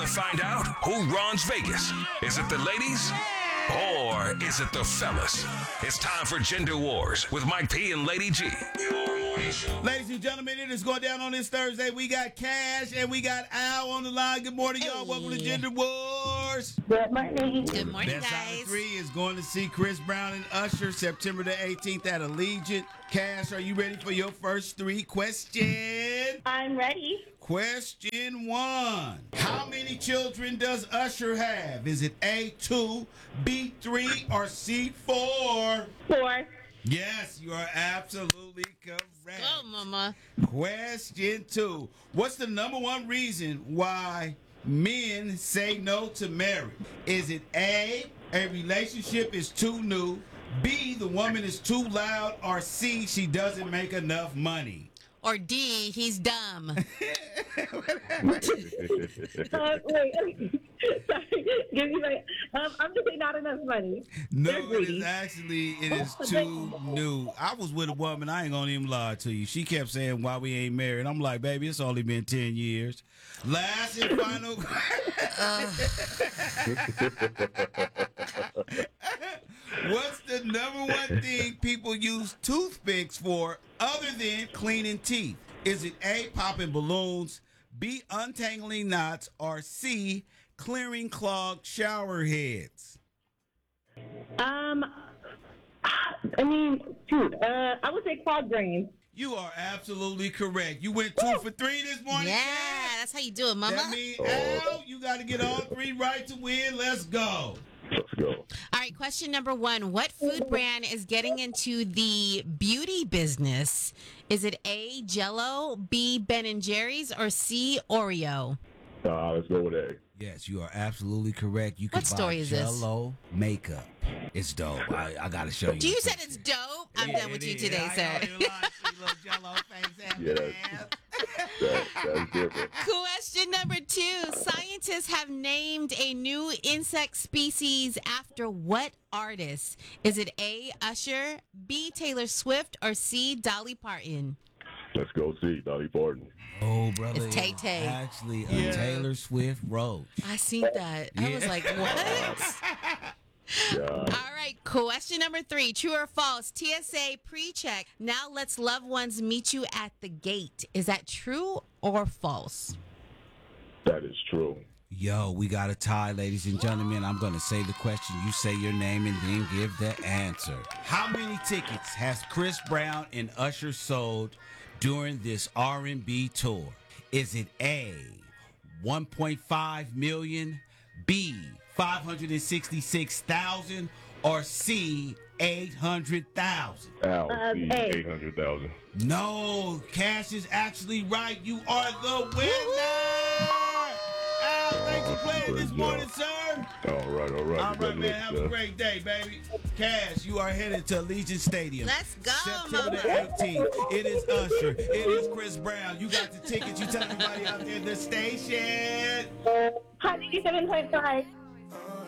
to find out who runs Vegas? Is it the ladies? Or is it the fellas? It's time for Gender Wars with Mike P and Lady G. Ladies and gentlemen, it is going down on this Thursday. We got Cash and we got Al on the line. Good morning, y'all. Welcome to Gender Wars. Good morning. Good morning, Best out guys. of three is going to see Chris Brown and Usher September the 18th at Allegiant. Cash, are you ready for your first three questions? I'm ready. Question one. How many children does Usher have? Is it A, 2, B, 3, or C, 4? 4. Yes, you are absolutely correct. Go, mama. Question two. What's the number one reason why men say no to marriage? Is it A, a relationship is too new, B, the woman is too loud, or C, she doesn't make enough money? Or D, he's dumb. Wait. Sorry. Give me my. I'm just saying not enough money. No, it is too new. I was with a woman, I ain't gonna even lie to you. She kept saying why we ain't married. I'm like, baby, it's only been 10 years. Last and final What's the number one thing people use toothpicks for other than cleaning teeth? Is it A, popping balloons, B, untangling knots, or C, clearing clogged shower heads? I would say cloud drains. You are absolutely correct. You went 2 for 3 this morning. Yeah, Kat. that's how you do it, mama. That means, Al, you got to get all 3 right to win. Let's go. Let's go. All right, question number one. What food brand is getting into the beauty business? Is it A, Jell-O, B, Ben & Jerry's, or C, Oreo? Let's go with A. Yes, you are absolutely correct. You can What story buy is this? Jell-O makeup. It's dope. I got to show you. Do you said it's dope? I'm done with you today, sir. Yes. That's different. Question number two. Scientists have named a new insect species after what artist? Is it A, Usher, B, Taylor Swift, or C, Dolly Parton? Let's go see Dolly Parton. Oh, brother. It's Tay-Tay. Actually, a Taylor Swift roach. I seen that. I was like, what? Yeah. All right, question number three. True or false? TSA pre-check. Now lets loved ones meet you at the gate. Is that true or false? That is true. Yo, we got a tie, ladies and gentlemen. I'm going to say the question. You say your name and then give the answer. How many tickets has Chris Brown and Usher sold during this R&B tour? Is it A, 1.5 million, B, 566,000, or C, 800,000? Al, C, A. 800,000. No, Cash is actually right. You are the winner. Al, thanks for playing this morning, sir. All right. All right, man. Have a great day, baby. Cash, you are headed to Allegiant Stadium. Let's go, September the mama. 18th. It is Usher. It is Chris Brown. You got the tickets. You tell everybody out there the station. 187.5.